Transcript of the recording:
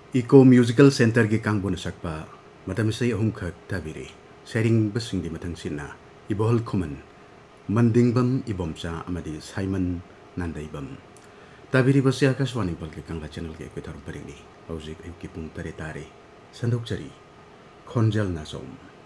Eco Musical Center gi kangbon sakpa matam sei ahum khak tabiri sharing basing di matang sinna ibohol khoman mandingbam ibomcha amadi Simon Nandaibam tabiri basi akaswani balke kangla channel ke kwetar parini hojik ayuki pung tare tare sandok chari khonjal nasom